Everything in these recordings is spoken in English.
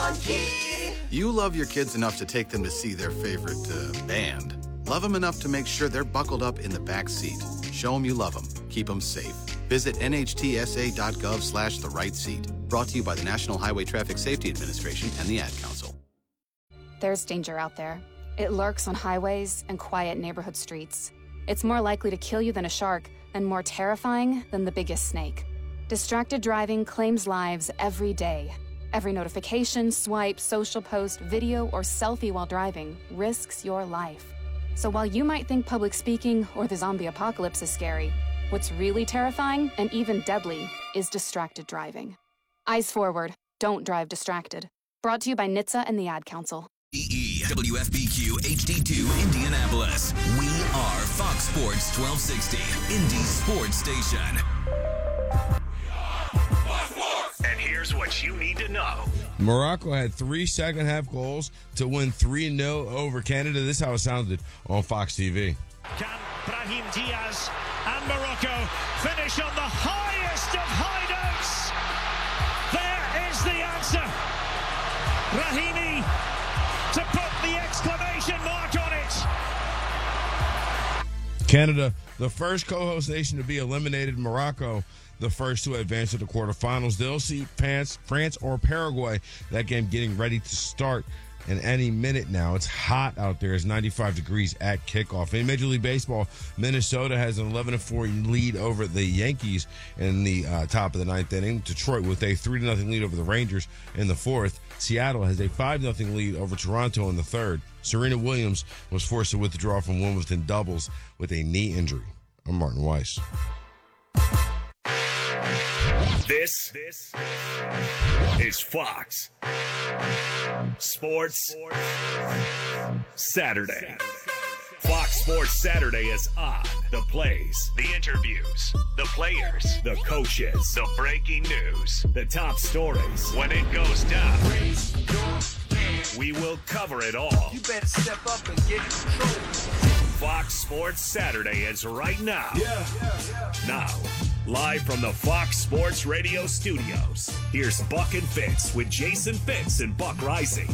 Key. You love your kids enough to take them to see their favorite band. Love them enough to make sure they're buckled up in the back seat. Show them you love them. Keep them safe. Visit nhtsa.gov/the-right-seat. Brought to you by the National Highway Traffic Safety Administration and the Ad Council. There's danger out there. It lurks on highways and quiet neighborhood streets. It's more likely to kill you than a shark and more terrifying than the biggest snake. Distracted driving claims lives every day. Every notification, swipe, social post, video, or selfie while driving risks your life. So while you might think public speaking or the zombie apocalypse is scary, what's really terrifying and even deadly is distracted driving. Eyes forward. Don't drive distracted. Brought to you by NHTSA and the Ad Council. WFBQ HD2 Indianapolis. We are Fox Sports 1260, Indy Sports Station. And here's what you need to know. Morocco had 3 second-half goals to win 3-0 over Canada. This is how it sounded on Fox TV. Can Brahim Diaz and Morocco finish on the highest of high notes? There is the answer. Rahimi to put the exclamation mark on it. Canada, the first co-host nation to be eliminated. Morocco, the first to advance to the quarterfinals. They'll see France or Paraguay. That game getting ready to start in any minute now. It's hot out there. It's 95 degrees at kickoff. In Major League Baseball, Minnesota has an 11-4 lead over the Yankees in the top of the ninth inning. Detroit with a 3-0 lead over the Rangers in the fourth. Seattle has a 5-0 lead over Toronto in the third. Serena Williams was forced to withdraw from Wimbledon doubles with a knee injury. I'm Martin Weiss. This is Fox Sports Saturday. Fox Sports Saturday is on. The plays, the interviews, the players, the coaches, the breaking news, the top stories. When it goes down, we will cover it all. You better step up and get in control. Fox Sports Saturday is right now. Now, live from the Fox Sports Radio studios, here's Buck and Fitz with Jason Fitz and Buck Rising.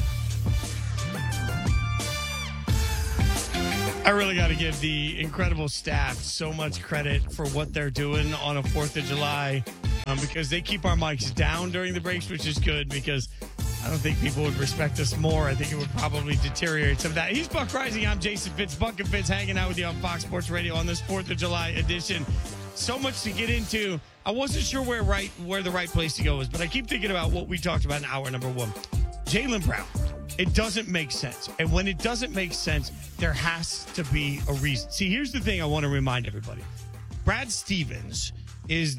I really got to give the incredible staff so much credit for what they're doing on a 4th of July because they keep our mics down during the breaks, which is good because I don't think people would respect us more. I think it would probably deteriorate some of that. He's Buck Rising. I'm Jason Fitz. Buck and Fitz hanging out with you on Fox Sports Radio on this 4th of July edition. So much to get into. I wasn't sure where the right place to go is, but I keep thinking about what we talked about in hour number one. Jaylen Brown. It doesn't make sense. And when it doesn't make sense, there has to be a reason. See, here's the thing I want to remind everybody. Brad Stevens is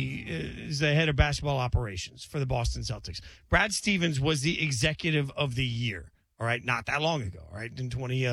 the head of basketball operations for the Boston Celtics. Brad Stevens was the executive of the year, all right, not that long ago, all right, in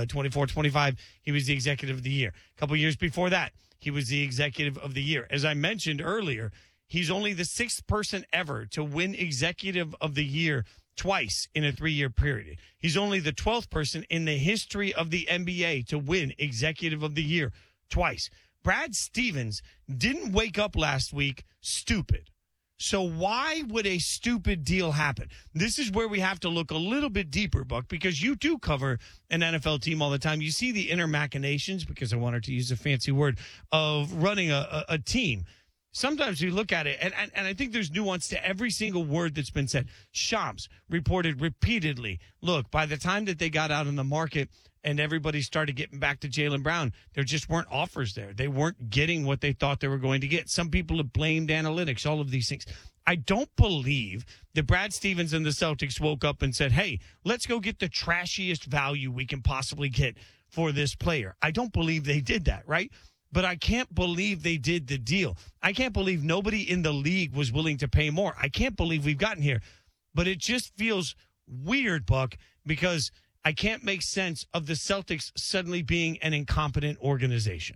24-25, he was the executive of the year. A couple years before that, he was the executive of the year. As I mentioned earlier, he's only the 6th person ever to win executive of the year twice in a 3-year period. He's only the 12th person in the history of the NBA to win executive of the year twice. Brad Stevens didn't wake up last week stupid. So why would a stupid deal happen? This is where we have to look a little bit deeper, Buck, because you do cover an NFL team all the time. You see the inner machinations, because I wanted to use a fancy word, of running a team. Sometimes we look at it, and I think there's nuance to every single word that's been said. Shams reported repeatedly, look, by the time that they got out in the market and everybody started getting back to Jaylen Brown, there just weren't offers there. They weren't getting what they thought they were going to get. Some people have blamed analytics, all of these things. I don't believe that Brad Stevens and the Celtics woke up and said, hey, let's go get the trashiest value we can possibly get for this player. I don't believe they did that, right? But I can't believe they did the deal. I can't believe nobody in the league was willing to pay more. I can't believe we've gotten here. But it just feels weird, Buck, because I can't make sense of the Celtics suddenly being an incompetent organization.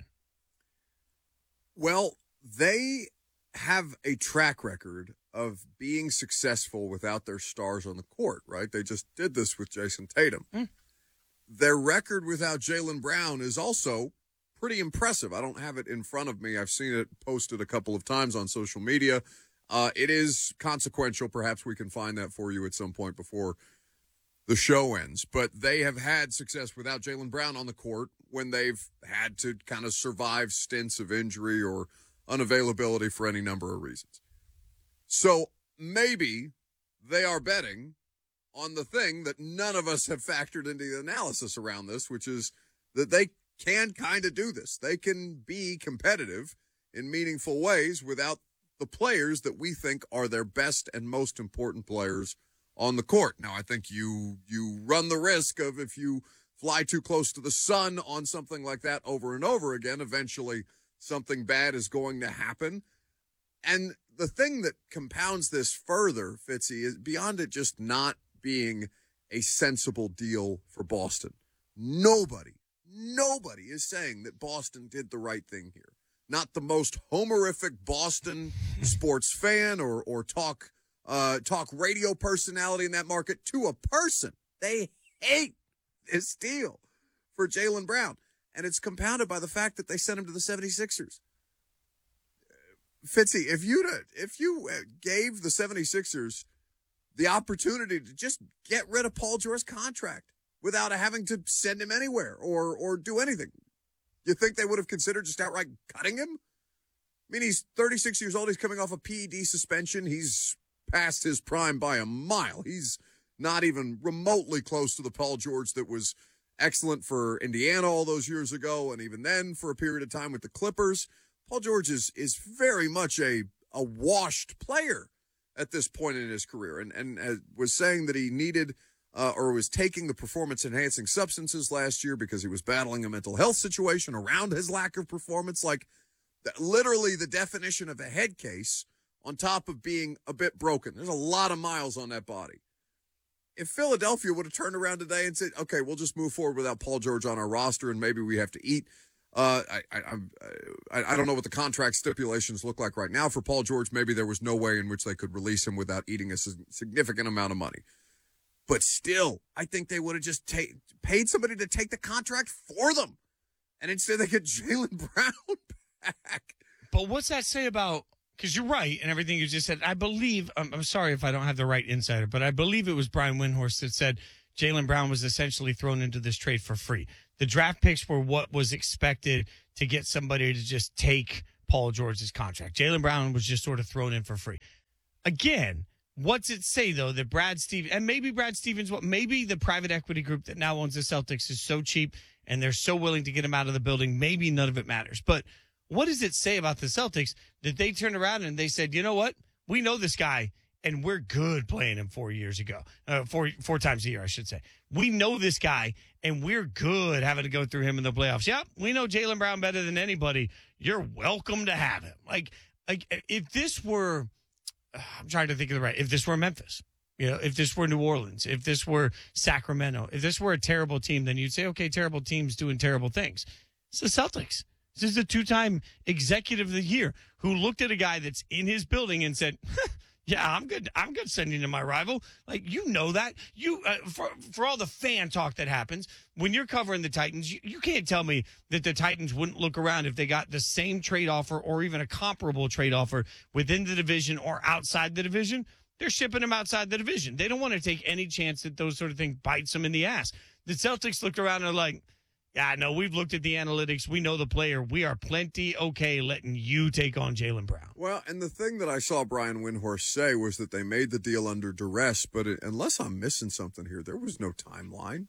Well, they have a track record of being successful without their stars on the court, right? They just did this with Jason Tatum. Their record without Jaylen Brown is also pretty impressive. I don't have it in front of me. I've seen it posted a couple of times on social media. It is consequential. Perhaps we can find that for you at some point before the show ends. But they have had success without Jaylen Brown on the court when they've had to kind of survive stints of injury or unavailability for any number of reasons. So maybe they are betting on the thing that none of us have factored into the analysis around this, which is that they can kind of do this. They can be competitive in meaningful ways without the players that we think are their best and most important players on the court. Now, I think you run the risk of, if you fly too close to the sun on something like that over and over again, eventually something bad is going to happen. And the thing that compounds this further, Fitzy, is beyond it just not being a sensible deal for Boston. Nobody is saying that Boston did the right thing here. Not the most homerific Boston sports fan or talk radio personality in that market to a person. They hate this deal for Jaylen Brown. And it's compounded by the fact that they sent him to the 76ers. Fitzy, if you gave the 76ers the opportunity to just get rid of Paul George's contract without having to send him anywhere or do anything, you think they would have considered just outright cutting him? I mean, he's 36 years old. He's coming off a PED suspension. He's past his prime by a mile. He's not even remotely close to the Paul George that was excellent for Indiana all those years ago, and even then for a period of time with the Clippers. Paul George is very much a washed player at this point in his career, and was saying that he needed or was taking the performance-enhancing substances last year because he was battling a mental health situation around his lack of performance. Like, literally the definition of a head case on top of being a bit broken. There's a lot of miles on that body. If Philadelphia would have turned around today and said, okay, we'll just move forward without Paul George on our roster and maybe we have to eat. I don't know what the contract stipulations look like right now for Paul George. Maybe there was no way in which they could release him without eating a significant amount of money. But still, I think they would have just paid somebody to take the contract for them. And instead they get Jaylen Brown back. But what's that say about, because you're right and everything you just said. I believe, I'm sorry if I don't have the right insider, but I believe it was Brian Windhorst that said Jaylen Brown was essentially thrown into this trade for free. The draft picks were what was expected to get somebody to just take Paul George's contract. Jaylen Brown was just sort of thrown in for free. Again, what's it say, though, that Brad Stevens, and maybe Brad Stevens, maybe the private equity group that now owns the Celtics is so cheap and they're so willing to get him out of the building, maybe none of it matters. But what does it say about the Celtics that they turned around and they said, you know what? We know this guy, and we're good playing him 4 years ago. Four times a year, I should say. We know this guy, and we're good having to go through him in the playoffs. Yep, we know Jaylen Brown better than anybody. You're welcome to have him. Like if this were, I'm trying to think of the right, if this were Memphis, if this were New Orleans, if this were Sacramento, if this were a terrible team, then you'd say, okay, terrible teams doing terrible things. It's the Celtics. This is a two-time executive of the year who looked at a guy that's in his building and said, yeah, I'm good. I'm good sending to my rival. Like, you know that. You for all the fan talk that happens, when you're covering the Titans, you can't tell me that the Titans wouldn't look around if they got the same trade offer or even a comparable trade offer within the division or outside the division. They're shipping them outside the division. They don't want to take any chance that those sort of things bites them in the ass. The Celtics looked around and are like, yeah, no, we've looked at the analytics. We know the player. We are plenty okay letting you take on Jaylen Brown. Well, and the thing that I saw Brian Windhorst say was that they made the deal under duress, but unless I'm missing something here, there was no timeline,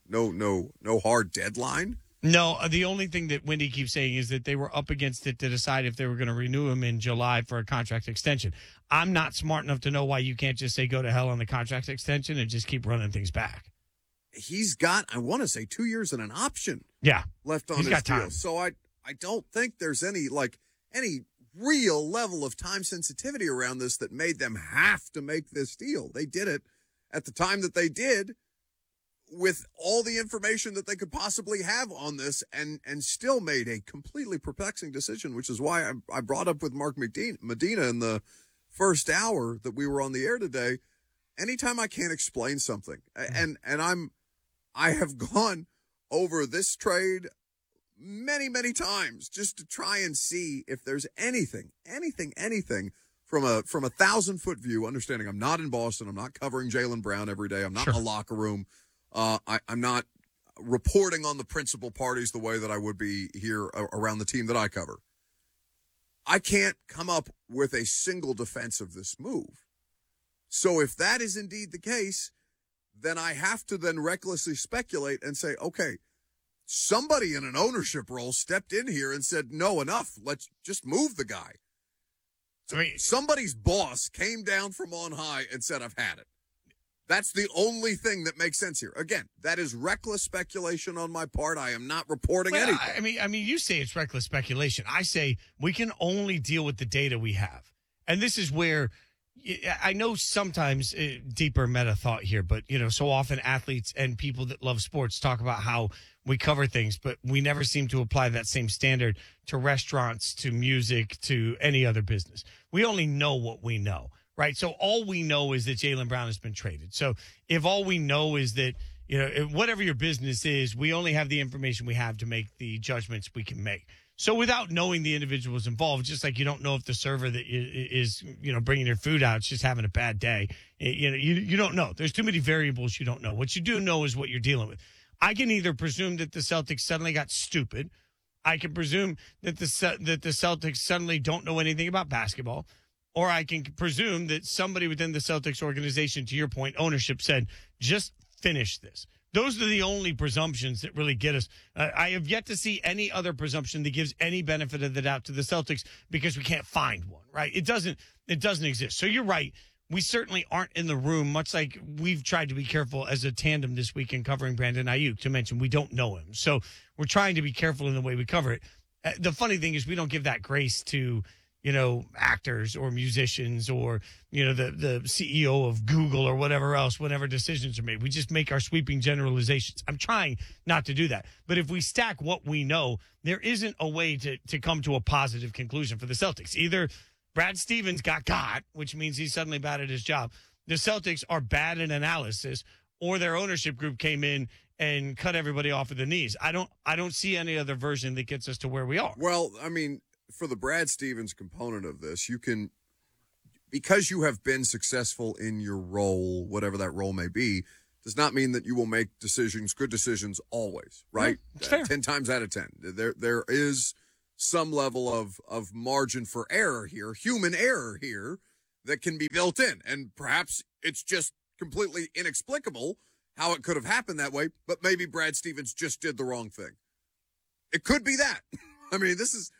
no hard deadline. No, the only thing that Wendy keeps saying is that they were up against it to decide if they were going to renew him in July for a contract extension. I'm not smart enough to know why you can't just say go to hell on the contract extension and just keep running things back. He's got, I want to say, 2 years and an option left on his deal. Time. So I don't think there's any real level of time sensitivity around this that made them have to make this deal. They did it at the time that they did with all the information that they could possibly have on this and still made a completely perplexing decision, which is why I brought up with Mark Medina in the first hour that we were on the air today. Anytime I can't explain something, and I have gone over this trade many, many times just to try and see if there's anything from a 1,000-foot view, understanding I'm not in Boston, I'm not covering Jaylen Brown every day, I'm not in a locker room, I'm not reporting on the principal parties the way that I would be here around the team that I cover. I can't come up with a single defense of this move. So if that is indeed the case, then I have to then recklessly speculate and say, okay, somebody in an ownership role stepped in here and said, no, enough. Let's just move the guy. So somebody's boss came down from on high and said, I've had it. That's the only thing that makes sense here. Again, that is reckless speculation on my part. I am not reporting anything. I mean, you say it's reckless speculation. I say we can only deal with the data we have. And this is where I know sometimes deeper meta thought here, but, so often athletes and people that love sports talk about how we cover things, but we never seem to apply that same standard to restaurants, to music, to any other business. We only know what we know. Right. So all we know is that Jaylen Brown has been traded. So if all we know is that, whatever your business is, we only have the information we have to make the judgments we can make. So without knowing the individuals involved, just like you don't know if the server that is bringing your food out is just having a bad day, you don't know. There's too many variables you don't know. What you do know is what you're dealing with. I can either presume that the Celtics suddenly got stupid. I can presume that the Celtics suddenly don't know anything about basketball. Or I can presume that somebody within the Celtics organization, to your point, ownership said, just finish this. Those are the only presumptions that really get us. I have yet to see any other presumption that gives any benefit of the doubt to the Celtics because we can't find one, right? It doesn't exist. So you're right. We certainly aren't in the room, much like we've tried to be careful as a tandem this week in covering Brandon Ayuk, to mention we don't know him. So we're trying to be careful in the way we cover it. The funny thing is we don't give that grace to actors or musicians or, the CEO of Google or whatever else, whenever decisions are made. We just make our sweeping generalizations. I'm trying not to do that. But if we stack what we know, there isn't a way to come to a positive conclusion for the Celtics. Either Brad Stevens got, which means he's suddenly bad at his job. The Celtics are bad in analysis, or their ownership group came in and cut everybody off of the knees. I don't see any other version that gets us to where we are. Well, I mean, for the Brad Stevens component of this, you can, because you have been successful in your role, whatever that role may be, does not mean that you will make good decisions always, right? It's fair. 10 times out of 10. There is some level of margin for error here, human error here, that can be built in. And perhaps it's just completely inexplicable how it could have happened that way, but maybe Brad Stevens just did the wrong thing. It could be that. I mean,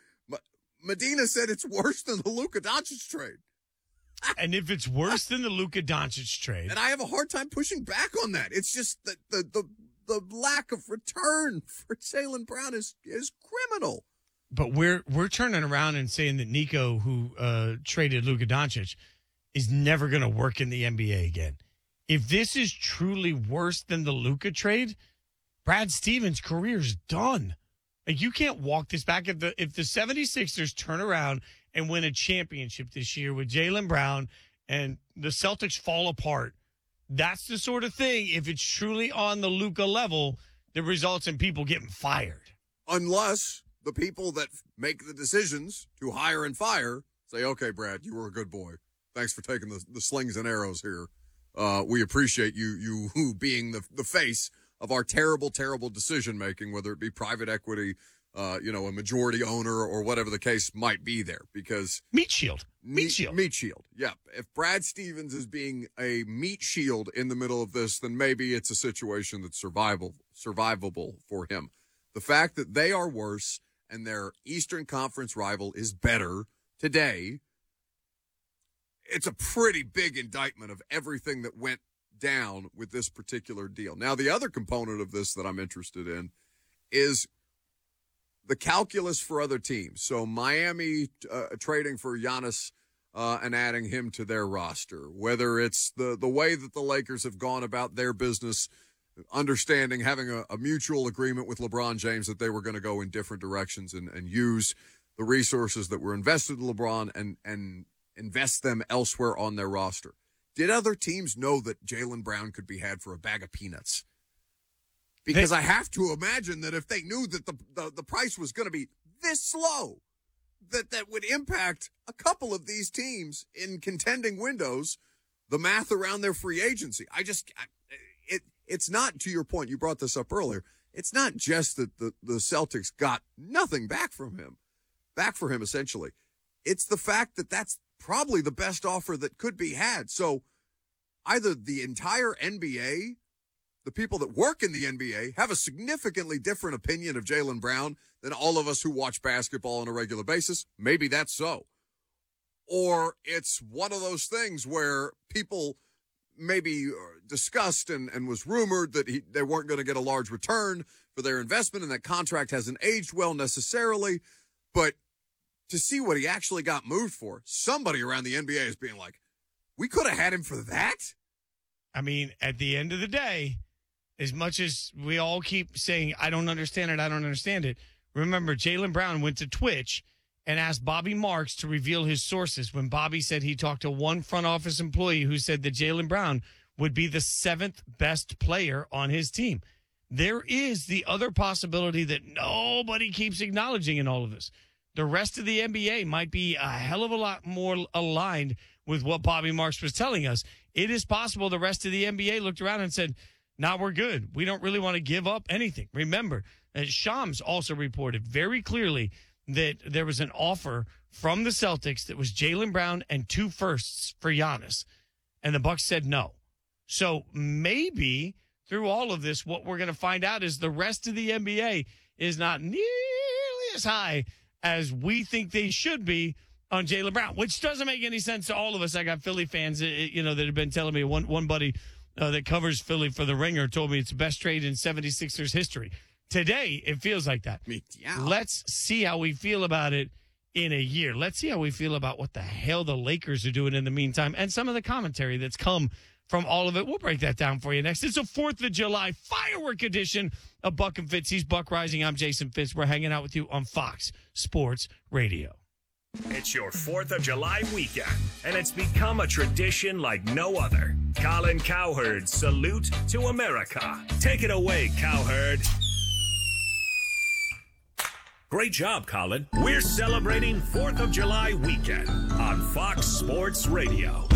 Medina said it's worse than the Luka Doncic trade. And if it's worse than the Luka Doncic trade, and I have a hard time pushing back on that. It's just that the lack of return for Jaylen Brown is criminal. But we're turning around and saying that Nico, who traded Luka Doncic, is never going to work in the NBA again. If this is truly worse than the Luka trade, Brad Stevens' career's done. Like, you can't walk this back. If the 76ers turn around and win a championship this year with Jaylen Brown and the Celtics fall apart, that's the sort of thing, if it's truly on the Luka level, that results in people getting fired. Unless the people that make the decisions to hire and fire say, okay, Brad, you were a good boy. Thanks for taking the slings and arrows here. We appreciate you being the face of our terrible, terrible decision-making, whether it be private equity, a majority owner or whatever the case might be there. Because Meat shield. Yeah. If Brad Stevens is being a meat shield in the middle of this, then maybe it's a situation that's survivable for him. The fact that they are worse and their Eastern Conference rival is better today, it's a pretty big indictment of everything that went down with this particular deal. Now, the other component of this that I'm interested in is the calculus for other teams. So Miami trading for Giannis and adding him to their roster, whether it's the way that the Lakers have gone about their business, understanding, having a mutual agreement with LeBron James that they were going to go in different directions and use the resources that were invested in LeBron and invest them elsewhere on their roster. Did other teams know that Jaylen Brown could be had for a bag of peanuts? Because I have to imagine that if they knew that the price was going to be this low, that would impact a couple of these teams in contending windows, the math around their free agency. It's not, to your point, you brought this up earlier, it's not just that the Celtics got nothing back for him, essentially. It's the fact that that's probably the best offer that could be had. So either the entire NBA, the people that work in the NBA, have a significantly different opinion of Jaylen Brown than all of us who watch basketball on a regular basis. Maybe that's so. Or it's one of those things where people maybe discussed and was rumored that they weren't going to get a large return for their investment, and that contract hasn't aged well necessarily. But to see what he actually got moved for, somebody around the NBA is being like, we could have had him for that? I mean, at the end of the day, as much as we all keep saying, I don't understand it, remember, Jaylen Brown went to Twitch and asked Bobby Marks to reveal his sources when Bobby said he talked to one front office employee who said that Jaylen Brown would be the 7th best player on his team. There is the other possibility that nobody keeps acknowledging in all of this. The rest of the NBA might be a hell of a lot more aligned with what Bobby Marks was telling us. It is possible the rest of the NBA looked around and said, nah, we're good. We don't really want to give up anything. Remember, Shams also reported very clearly that there was an offer from the Celtics that was Jaylen Brown and 2 firsts for Giannis, and the Bucks said no. So maybe through all of this, what we're going to find out is the rest of the NBA is not nearly as high as we think they should be on Jaylen Brown, which doesn't make any sense to all of us. I got Philly fans, that have been telling me. One buddy that covers Philly for The Ringer told me it's the best trade in 76ers history. Today, it feels like that. Yeah. Let's see how we feel about it in a year. Let's see how we feel about what the hell the Lakers are doing in the meantime and some of the commentary that's come from all of it. We'll break that down for you next. It's a 4th of July firework edition of Buck and Fitz. He's Buck Rising. I'm Jason Fitz. We're hanging out with you on Fox Sports Radio. It's your 4th of July weekend, and it's become a tradition like no other. Colin Cowherd's Salute to America. Take it away, Cowherd. Great job, Colin. We're celebrating 4th of July weekend on Fox Sports Radio.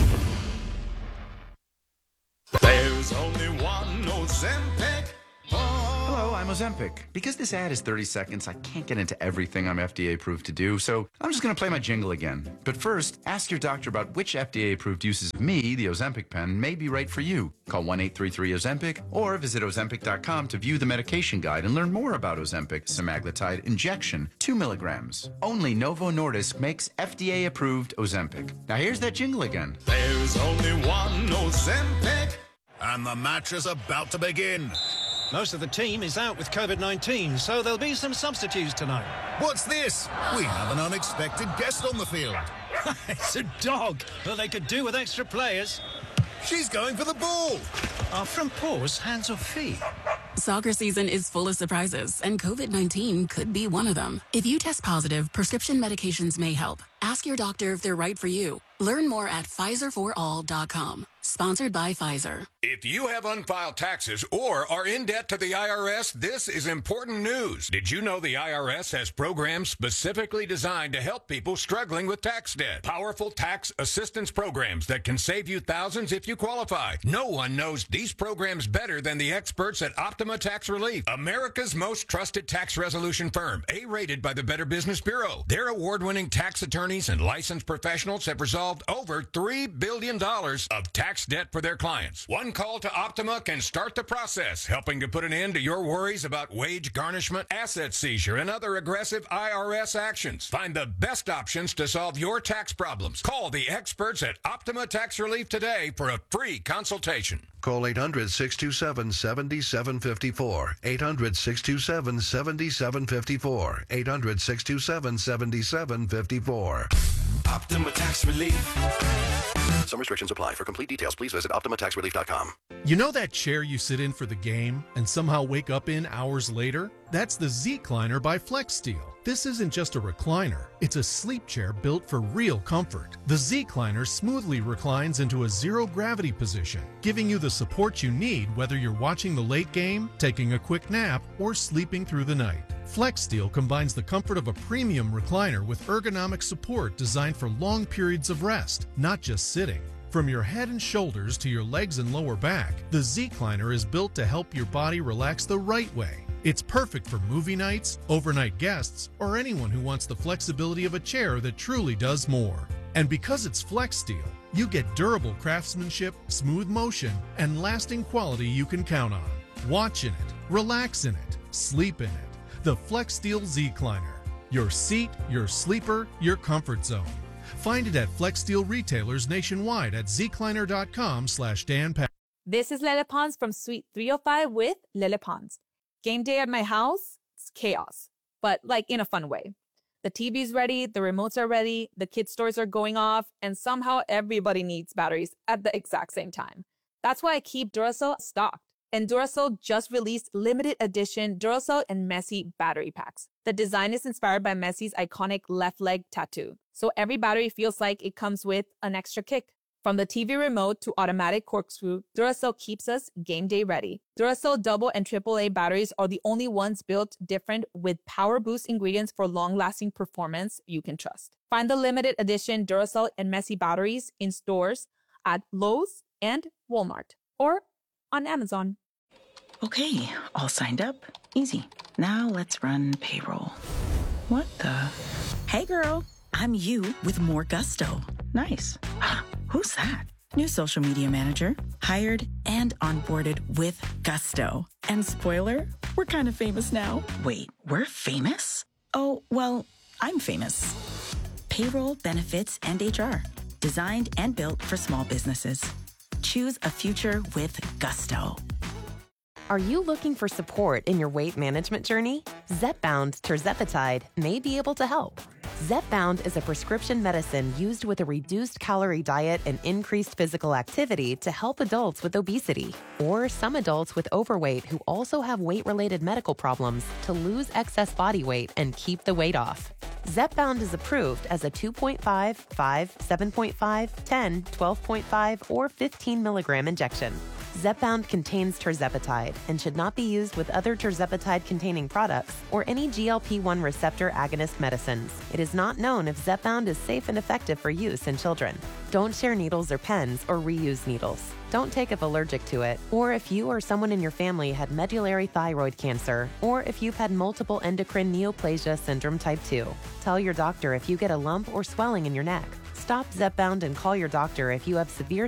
There's only one Ozempic. Hello, I'm Ozempic. Because this ad is 30 seconds, I can't get into everything I'm FDA approved to do, so I'm just going to play my jingle again. But first, ask your doctor about which FDA approved uses of me, the Ozempic pen, may be right for you. Call 1-833-OZEMPIC or visit Ozempic.com to view the medication guide and learn more about Ozempic semaglutide injection, 2 milligrams. Only Novo Nordisk makes FDA approved Ozempic. Now here's that jingle again. There's only one Ozempic. And the match is about to begin. Most of the team is out with COVID-19, so there'll be some substitutes tonight. What's this? We have an unexpected guest on the field. It's a dog, but they could do with extra players. She's going for the ball. Are front paws hands or feet? Soccer season is full of surprises, and COVID-19 could be one of them. If you test positive, prescription medications may help. Ask your doctor if they're right for you. Learn more at PfizerForAll.com. Sponsored by Pfizer. If you have unfiled taxes or are in debt to the IRS, this is important news. Did you know the IRS has programs specifically designed to help people struggling with tax debt? Powerful tax assistance programs that can save you thousands if you qualify. No one knows these programs better than the experts at Optima Tax Relief, America's most trusted tax resolution firm, A-rated by the Better Business Bureau. Their award-winning tax attorneys and licensed professionals have resolved over $3 billion of tax debt for their clients. One call to Optima can start the process, helping to put an end to your worries about wage garnishment, asset seizure, and other aggressive IRS actions. Find the best options to solve your tax problems. Call the experts at Optima Tax Relief today for a free consultation. Call 800-627-7754. 800-627-7754. 800-627-7754. Optima Tax Relief. Some restrictions apply. For complete details, please visit OptimaTaxRelief.com. You know that chair you sit in for the game and somehow wake up in hours later? That's the Z-Cliner by FlexSteel. This isn't just a recliner. It's a sleep chair built for real comfort. The Z-Cliner smoothly reclines into a zero-gravity position, giving you the support you need whether you're watching the late game, taking a quick nap, or sleeping through the night. FlexSteel combines the comfort of a premium recliner with ergonomic support designed for long periods of rest, not just sitting. From your head and shoulders to your legs and lower back, the Z-Cliner is built to help your body relax the right way. It's perfect for movie nights, overnight guests, or anyone who wants the flexibility of a chair that truly does more. And because it's FlexSteel, you get durable craftsmanship, smooth motion, and lasting quality you can count on. Watch in it, relax in it, sleep in it. The FlexSteel Z-Cliner. Your seat, your sleeper, your comfort zone. Find it at FlexSteel retailers nationwide at zcliner.com/Dan Patrick. This is Lele Pons from Suite 305 with Lele Pons. Game day at my house, it's chaos, but like in a fun way. The TV's ready, the remotes are ready, the kids' toys are going off, and somehow everybody needs batteries at the exact same time. That's why I keep Duracell stocked. And Duracell just released limited edition Duracell and Messi battery packs. The design is inspired by Messi's iconic left leg tattoo. So every battery feels like it comes with an extra kick. From the TV remote to automatic corkscrew, Duracell keeps us game day ready. Duracell double and AAA batteries are the only ones built different with power boost ingredients for long-lasting performance you can trust. Find the limited edition Duracell and Messi batteries in stores at Lowe's and Walmart or on Amazon. Okay, all signed up. Easy. Now let's run payroll. What the? Hey girl, I'm you with more gusto. Nice. Who's that? New social media manager. Hired and onboarded with gusto. And spoiler, we're kind of famous now. Wait, we're famous? Oh, well, I'm famous. Payroll, benefits, and HR. Designed and built for small businesses. Choose a future with gusto. Are you looking for support in your weight management journey? Zepbound tirzepatide may be able to help. Zepbound is a prescription medicine used with a reduced calorie diet and increased physical activity to help adults with obesity or some adults with overweight who also have weight-related medical problems to lose excess body weight and keep the weight off. Zepbound is approved as a 2.5, 5, 7.5, 10, 12.5, or 15 milligram injection. Zepbound contains tirzepatide and should not be used with other tirzepatide-containing products or any GLP-1 receptor agonist medicines. It is not known if Zepbound is safe and effective for use in children. Don't share needles or pens or reuse needles. Don't take if allergic to it, or if you or someone in your family had medullary thyroid cancer, or if you've had multiple endocrine neoplasia syndrome type 2. Tell your doctor if you get a lump or swelling in your neck. Stop Zepbound and call your doctor if you have severe